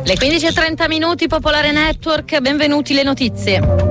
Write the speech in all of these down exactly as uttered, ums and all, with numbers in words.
Le quindici e trenta minuti, Popolare Network, benvenuti le notizie.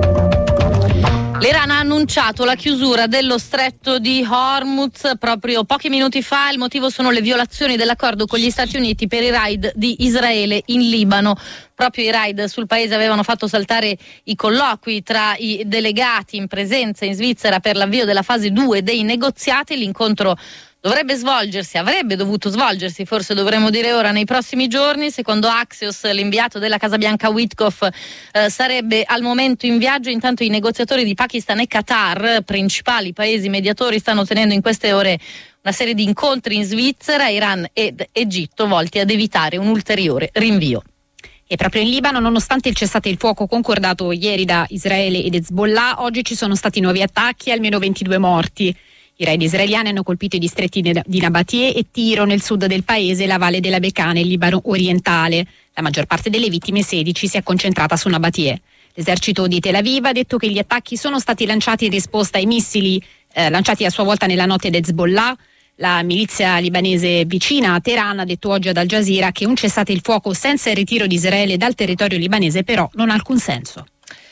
L'Iran ha annunciato la chiusura dello stretto di Hormuz proprio pochi minuti fa. Il motivo sono le violazioni dell'accordo con gli Stati Uniti per i raid di Israele in Libano. Proprio i raid sul paese avevano fatto saltare i colloqui tra i delegati in presenza in Svizzera per l'avvio della fase due dei negoziati. L'incontro dovrebbe svolgersi, avrebbe dovuto svolgersi, forse dovremmo dire ora, nei prossimi giorni. Secondo Axios, l'inviato della Casa Bianca Witkoff eh, sarebbe al momento in viaggio. Intanto i negoziatori di Pakistan e Qatar, principali paesi mediatori, stanno tenendo in queste ore una serie di incontri in Svizzera, Iran ed Egitto, volti ad evitare un ulteriore rinvio. E proprio in Libano, nonostante il cessate il fuoco concordato ieri da Israele ed Hezbollah, oggi ci sono stati nuovi attacchi e almeno ventidue morti. I raid israeliani hanno colpito i distretti di Nabatie e Tiro nel sud del paese e la valle della Bekaa nel Libano orientale. La maggior parte delle vittime, sedici, si è concentrata su Nabatie. L'esercito di Tel Aviv ha detto che gli attacchi sono stati lanciati in risposta ai missili eh, lanciati a sua volta nella notte da Hezbollah. La milizia libanese vicina a Teheran ha detto oggi ad Al Jazeera che un cessate il fuoco senza il ritiro di Israele dal territorio libanese però non ha alcun senso.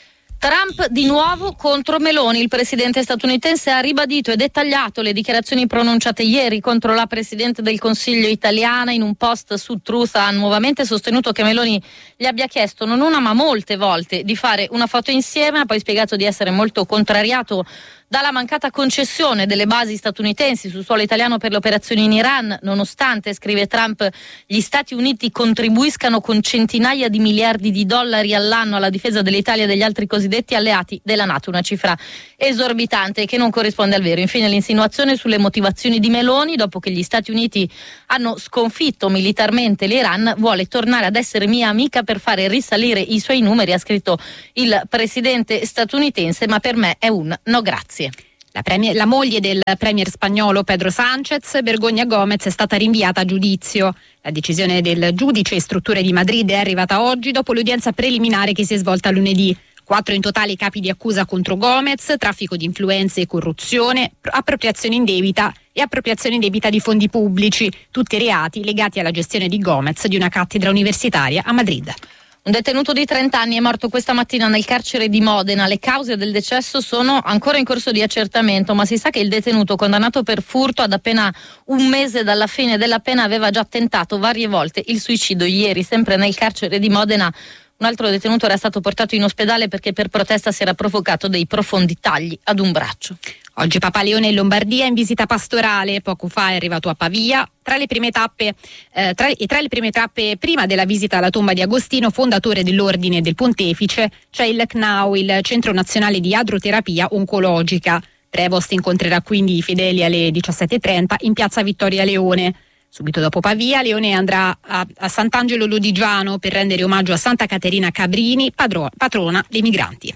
Trump di nuovo contro Meloni. Il presidente statunitense ha ribadito e dettagliato le dichiarazioni pronunciate ieri contro la presidente del Consiglio italiana. In un post su Truth ha nuovamente sostenuto che Meloni gli abbia chiesto non una ma molte volte di fare una foto insieme. Ha poi spiegato di essere molto contrariato dalla mancata concessione delle basi statunitensi sul suolo italiano per le operazioni in Iran, nonostante, scrive Trump, gli Stati Uniti contribuiscano con centinaia di miliardi di dollari all'anno alla difesa dell'Italia e degli altri cosiddetti alleati della NATO, una cifra esorbitante che non corrisponde al vero. Infine l'insinuazione sulle motivazioni di Meloni, dopo che gli Stati Uniti hanno sconfitto militarmente l'Iran, vuole tornare ad essere mia amica per fare risalire i suoi numeri, ha scritto il presidente statunitense, ma per me è un no grazie. La, premier, la moglie del premier spagnolo Pedro Sánchez, Begoña Gómez, è stata rinviata a giudizio. La decisione del giudice in strutture di Madrid è arrivata oggi dopo l'udienza preliminare che si è svolta lunedì. Quattro in totale i capi di accusa contro Gómez: traffico di influenze e corruzione, appropriazione indebita e appropriazione indebita di fondi pubblici, tutti reati legati alla gestione di Gómez di una cattedra universitaria a Madrid. Un detenuto di trenta anni è morto questa mattina nel carcere di Modena. Le cause del decesso sono ancora in corso di accertamento, ma si sa che il detenuto, condannato per furto ad appena un mese dalla fine della pena, aveva già tentato varie volte il suicidio. Ieri, sempre nel carcere di Modena, un altro detenuto era stato portato in ospedale perché per protesta si era provocato dei profondi tagli ad un braccio. Oggi Papa Leone in Lombardia in visita pastorale, poco fa è arrivato a Pavia. Tra le prime tappe eh, tra, e tra le prime tappe prima della visita alla tomba di Agostino, fondatore dell'ordine del Pontefice, c'è il C N A O, il Centro Nazionale di Adroterapia Oncologica. Prevost incontrerà quindi i fedeli alle diciassette e trenta in piazza Vittoria Leone. Subito dopo Pavia, Leone andrà a, a Sant'Angelo Lodigiano per rendere omaggio a Santa Caterina Cabrini, padro, patrona dei migranti.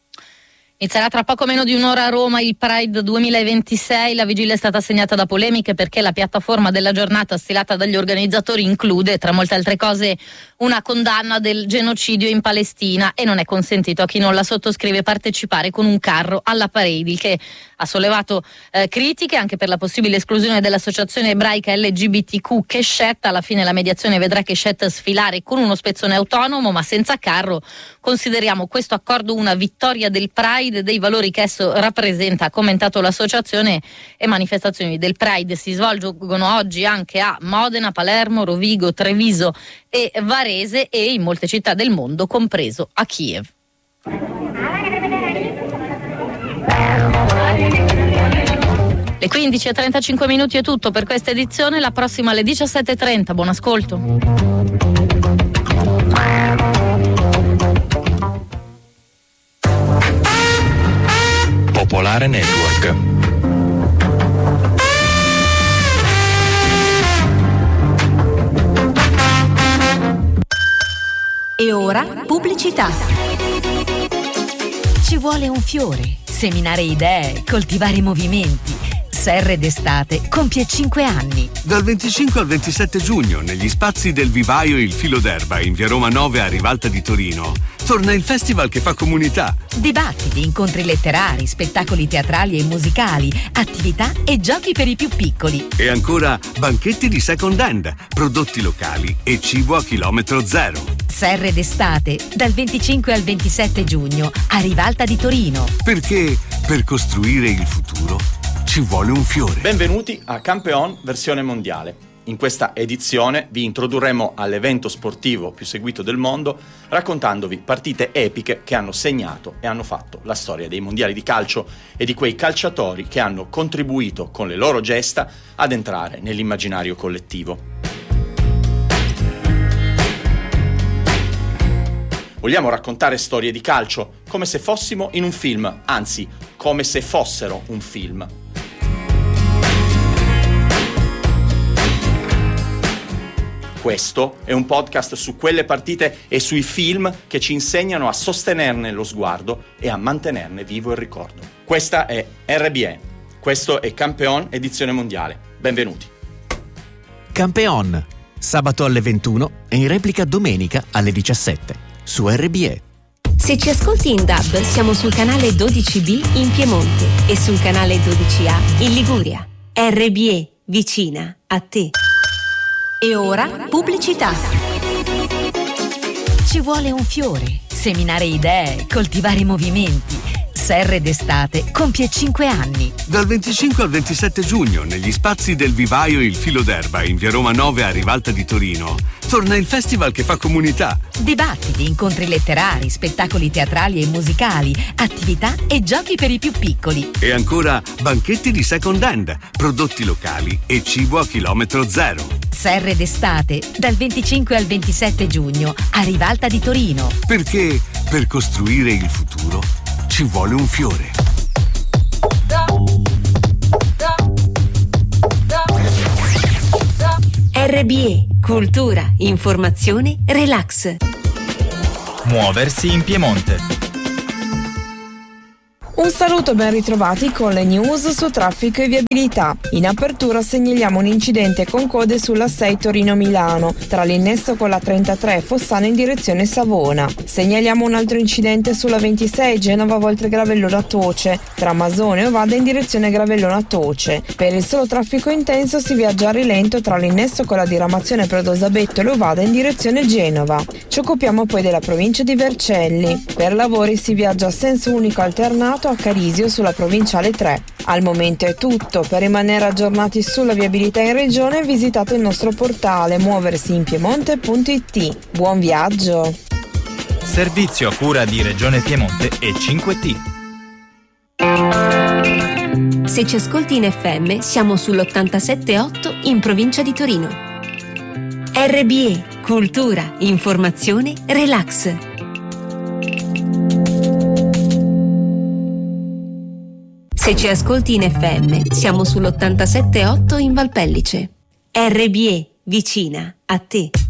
Inizierà tra poco meno di un'ora a Roma il Pride duemilaventisei. La vigilia è stata segnata da polemiche perché la piattaforma della giornata stilata dagli organizzatori include, tra molte altre cose, una condanna del genocidio in Palestina e non è consentito a chi non la sottoscrive partecipare con un carro alla parade, il che ha sollevato eh, critiche anche per la possibile esclusione dell'associazione ebraica L G B T Q Keshet. Alla fine la mediazione vedrà Keshet sfilare con uno spezzone autonomo ma senza carro. Consideriamo questo accordo una vittoria del Pride e dei valori che esso rappresenta, ha commentato l'associazione. E manifestazioni del Pride si svolgono oggi anche a Modena, Palermo, Rovigo, Treviso e Varese e in molte città del mondo, compreso a Kiev. Le quindici e trentacinque minuti è tutto per questa edizione, la prossima alle diciassette e trenta. Buon ascolto. Popolare Network. E ora pubblicità. Ci vuole un fiore, seminare idee, coltivare movimenti. Serre d'estate compie cinque anni. Dal venticinque al ventisette giugno, negli spazi del Vivaio Il Filo d'Erba in via Roma nove a Rivalta di Torino, torna il festival che fa comunità. Dibattiti, incontri letterari, spettacoli teatrali e musicali, attività e giochi per i più piccoli. E ancora banchetti di second hand, prodotti locali e cibo a chilometro zero. Serre d'estate, dal venticinque al ventisette giugno a Rivalta di Torino. Perché per costruire il futuro ci vuole un fiore. Benvenuti a Campeon versione mondiale. In questa edizione vi introdurremo all'evento sportivo più seguito del mondo, raccontandovi partite epiche che hanno segnato e hanno fatto la storia dei mondiali di calcio e di quei calciatori che hanno contribuito con le loro gesta ad entrare nell'immaginario collettivo. Vogliamo raccontare storie di calcio come se fossimo in un film, anzi, come se fossero un film. Questo è un podcast su quelle partite e sui film che ci insegnano a sostenerne lo sguardo e a mantenerne vivo il ricordo. Questa è R B E, questo è Campeon edizione mondiale. Benvenuti. Campeon, sabato alle ventuno e in replica domenica alle diciassette. Su R B E. Se ci ascolti in D A B siamo sul canale dodici B in Piemonte e sul canale dodici A in Liguria. R B E, vicina a te. E ora pubblicità. Ci vuole un fiore, seminare idee, coltivare movimenti. Serre d'estate compie cinque anni. Dal venticinque al ventisette giugno, negli spazi del Vivaio Il Filo d'Erba in via Roma nove a Rivalta di Torino, torna il festival che fa comunità. Dibattiti, incontri letterari, spettacoli teatrali e musicali, attività e giochi per i più piccoli. E ancora banchetti di second hand, prodotti locali e cibo a chilometro zero. Serre d'estate, dal venticinque al ventisette giugno a Rivalta di Torino. Perché per costruire il futuro ci vuole un fiore. R B E, cultura, informazione, relax. Muoversi in Piemonte. Un saluto, ben ritrovati con le news su traffico e viabilità. In apertura segnaliamo un incidente con code sulla sei Torino-Milano, tra l'innesto con la trentatré Fossano in direzione Savona. Segnaliamo un altro incidente sulla ventisei Genova Voltre Gravellona Toce, tra Masone e Ovada in direzione Gravellona Toce. Per il solo traffico intenso si viaggia a rilento tra l'innesto con la diramazione Prodosabetto e Ovada in direzione Genova. Ci occupiamo poi della provincia di Vercelli. Per lavori si viaggia a senso unico alternato a Carisio sulla provinciale tre. Al momento è tutto. Per rimanere aggiornati sulla viabilità in regione visitate il nostro portale muoversi in piemonte punto it. Buon viaggio! Servizio a cura di Regione Piemonte e cinque T. Se ci ascolti in F M siamo sull'ottantasette virgola otto in provincia di Torino. R B E, cultura, informazione, relax. Se ci ascolti in F M, siamo sull'ottantasette virgola otto in Valpellice. R B E, vicina a te.